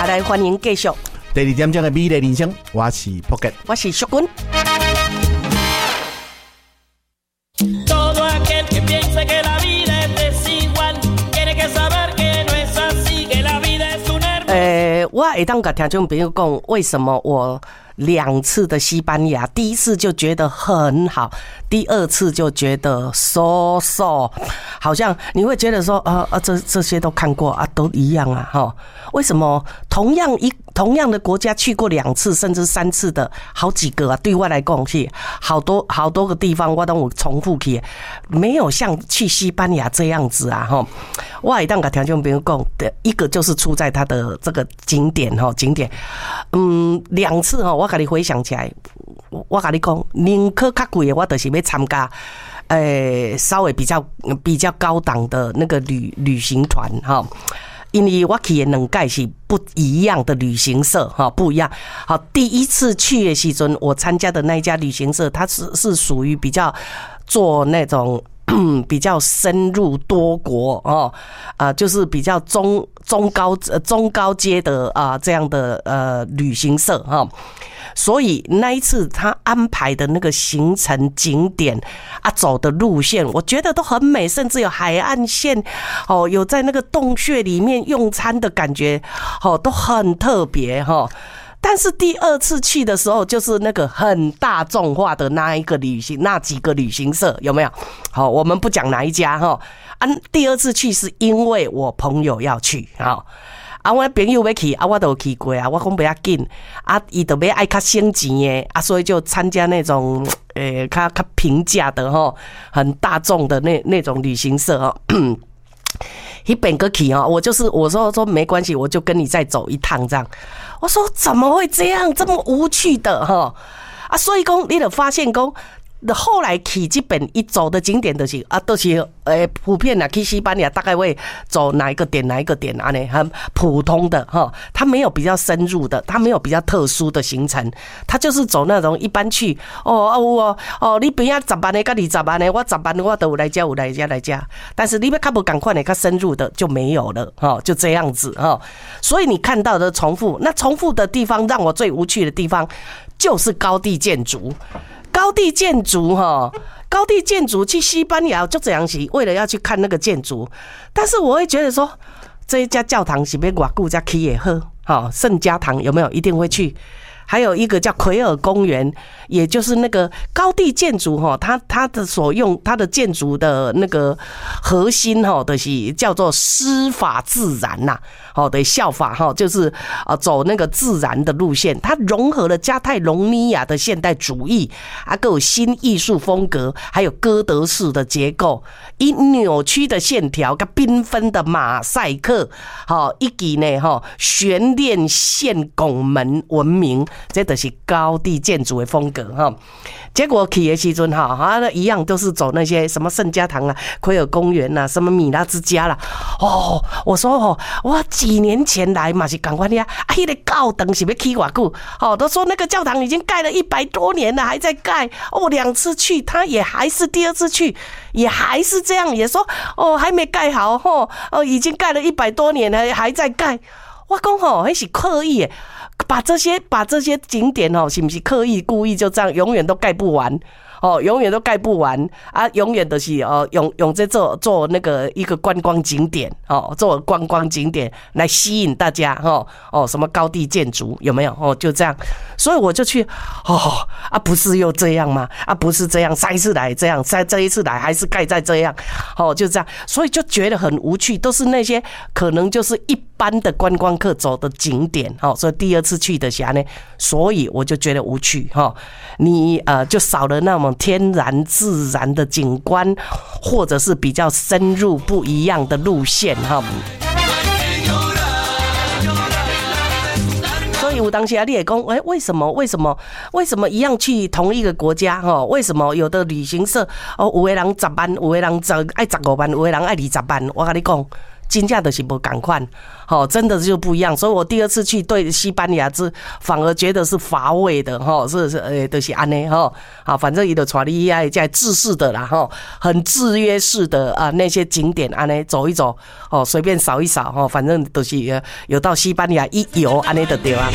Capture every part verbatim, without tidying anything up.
来欢迎继续第二点钟的美丽人生，我是朴杰， 我是淑君。呃，我会当甲听众朋友讲，为什么我两次的西班牙，第一次就觉得很好，第二次就觉得 so so， 好像你会觉得说，啊啊，这这些都看过啊，都一样啊，哈。为什么同样一同样的国家去过两次甚至三次的好几个啊？对我来讲是好多好多个地方我都有重复去，没有像去西班牙这样子啊，哈。我会当甲听众朋友讲，一个就是出在它的这个景点哈，景点，嗯，两次哈，我甲你回想起来，我甲你讲，宁可较贵的，我就是要参加，呃，稍微比较比较高档的那个旅旅行团哈。因为我去的两届是不一样的旅行社哈，不一样。好，第一次去的时阵，我参加的那一家旅行社，它是是属于比较做那种比较深入多国哦，啊，就是比较中中高中高阶的啊这样的呃旅行社哈。所以那一次他安排的那个行程景点啊，走的路线，我觉得都很美，甚至有海岸线哦，有在那个洞穴里面用餐的感觉，哦，都很特别哈。但是第二次去的时候，就是那个很大众化的那一个旅行，那几个旅行社有没有？好，我们不讲哪一家哈。啊，第二次去是因为我朋友要去啊。啊，我朋友要去，啊，我都有去过啊。我讲不要紧，啊，伊就要爱较省钱的，啊，所以就参加那种诶，较较平价的吼，很大众的那那种旅行社哦。一本个去哦，我就是我说说没关系，我就跟你再走一趟这样。我说怎么会这样，这么无趣的哈啊！所以讲，你就发现讲。后来去这本一走的景点就是啊，都是诶普遍啊，去西班牙大概会走哪一个点哪一个点啊呢？很普通的哈，它没有比较深入的，它没有比较特殊的行程，它就是走那种一般去哦啊哦哦，你边啊十万的跟二十万的，我十万的我都有来加有来加来加，但是你要较不赶快的较深入的就没有了哈，就这样子哈。所以你看到的重复，那重复的地方让我最无趣的地方就是高地建筑。高地建筑哈，高地建筑去西班牙就这样是为了要去看那个建筑，但是我会觉得说，这一家教堂是要偌久才起也好，哈，圣家堂有没有一定会去？还有一个叫奎尔公园，也就是那个高地建筑哈，它它的所用它的建筑的那个核心哈，就是叫做师法自然呐，好的效法哈，就是啊走那个自然的路线，它融合了加泰隆尼亚的现代主义啊，各有新艺术风格，还有哥德式的结构，以扭曲的线条跟缤纷的马赛克，好以及呢哈悬链线拱门闻名。这就是高地建筑的风格哈，结果去的时阵哈，啊一样都是走那些什么圣家堂啊、奎尔公园啊、什么米拉之家啦。哦，我说哦，我几年前来嘛是赶快的啊，啊，那个教堂是要起多久？哦，都说那个教堂已经盖了一百多年了，还在盖。哦，两次去，他也还是第二次去，也还是这样，也说哦还没盖好吼，哦已经盖了一百多年了，还在盖。我讲吼，那是刻意的。把这些把这些景点哦，是不是刻意故意就这样，永远都盖不完哦，永远都盖不完啊，永远都是哦，用用这做做那个一个观光景点哦，做观光景点来吸引大家哦哦，什么高地建筑有没有哦？就这样，所以我就去哦啊，不是又这样吗？啊，不是这样，上一次来这样，再这一次来还是盖在这样哦，就这样，所以就觉得很无趣，都是那些可能就是一般的观光客走的景点哦，所以第二次去的时候呢，所以我就觉得无趣哈，你呃就少了那么天然自然的景观，或者是比较深入不一样的路线哈。所以有当时啊，你也讲，哎，为什么？为什么？为什么一样去同一个国家哈？为什么有的旅行社哦，有的人十万，有的人十爱十五万，有的人爱二十万？我跟你讲， 金价的是不赶快，好，真的就不一样。所以我第二次去对西班牙之反而觉得是乏味的哈，是是呃，就是安尼哈，好，反正伊就带你爱在制式的啦哈，很制约式的啊那些景点安尼走一走哦，随便扫一扫哈，反正都是有到西班牙一游安尼就对啊。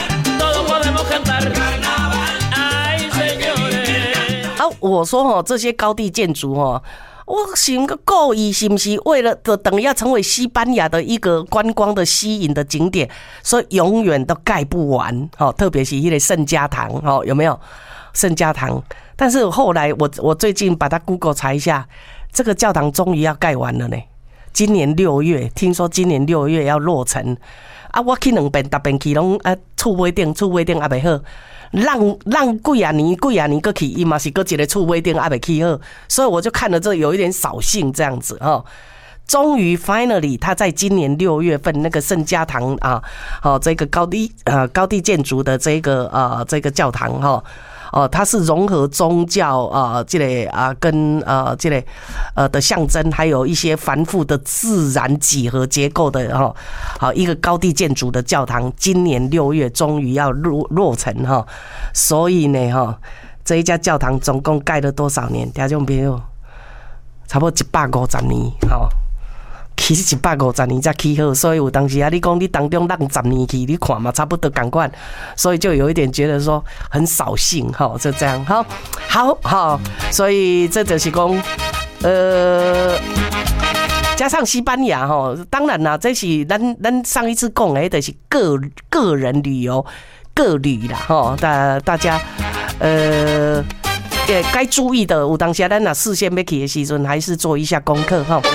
啊，我说哦，这些高地建筑哦。我想个故意是不是为了等于要成为西班牙的一个观光的吸引的景点，所以永远都盖不完哦。特别是那个圣家堂哦，有没有圣家堂？但是后来我我最近把它 Google 查一下，这个教堂终于要盖完了呢。今年六月，听说今年六月要落成啊！我去两遍，逐遍去拢啊，厝尾顶厝尾顶还袂好。让让几啊年几啊年过去，伊嘛是搁一个厝尾顶还没起好，所以我就看了这有一点扫兴这样子哈。终于 finally， 他在今年六月份那个圣家堂啊，好、哦、这个高地呃高地建筑的这个呃这个教堂哈。哦，它是融合宗教啊，这个啊跟呃这个呃的象征，还有一些繁复的自然几何结构的哈，好一个高地建筑的教堂，今年六月终于要落落成哈，所以呢哈，这一家教堂总共盖了多少年？听众朋友，差不多一百五十年哈。其实一百五十年才起好，所以有当时啊，你讲你当中让十年去，你看嘛，差不多同款，所以就有一点觉得说很扫兴哈，就这样哈，好好，所以这就是讲，呃，加上西班牙哈，当然啦，这是咱咱上一次讲的，就是个个人旅游个旅啦哈，大大家呃，也该注意的，有当时咱若事先要去的时阵，还是做一下功课哈。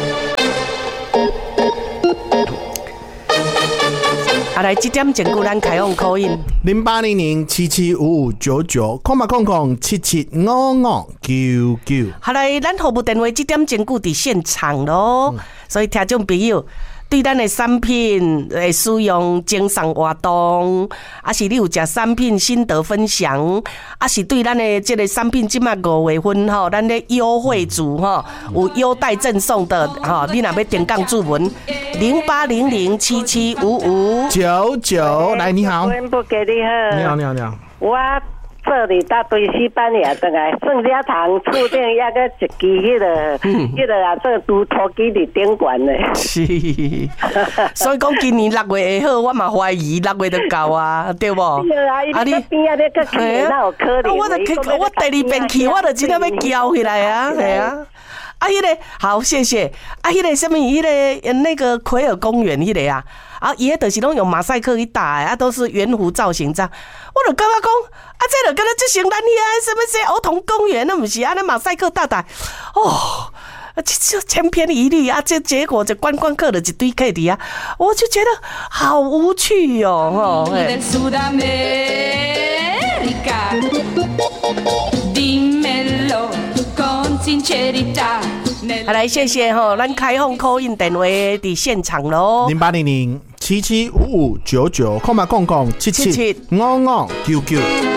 啊，来，这点前句咱开放call in 零八零零七七五五九九，空八空空七七五五九九。 好来，咱服务电话这点前句伫现场咯，嗯、所以听众朋友对咱的产品诶使用精送活动，啊是你有食产品心得分享，啊是对咱的这个产品即马五月份吼，咱的优惠组吼有优待赠送的吼，你若要点杠注文零八零零七七五五九九，来你好， 不给你好， 你好你好你好， 我这里大对西班牙的来圣家堂厝顶也个一支迄个迄个啊，这个拄拖机伫顶管咧。 是，所以讲今年六月会好，我嘛怀疑六月就到啊，对不？啊你边啊，你个去哪有可能？ 我就去，我第二遍去，我就真正要叫起来啊，系啊。啊，迄、那个好，谢谢。啊，迄、那个什么，迄、那个那个奎尔公园，迄、那个啊，啊，伊个就是拢用马赛克去打的，啊，都是圆弧造型这样。我就感觉讲，啊，这就跟他就像咱遐什么些儿童公园，那不是啊？那马赛克大打，哦，这千篇一律啊！这结果这观光客的一堆客人啊，我就觉得好无趣哟、哦，吼。好来，谢谢哈，咱开放 call in 电话伫现场咯， 零八零零七七五五九九，空八空空七七五五九九。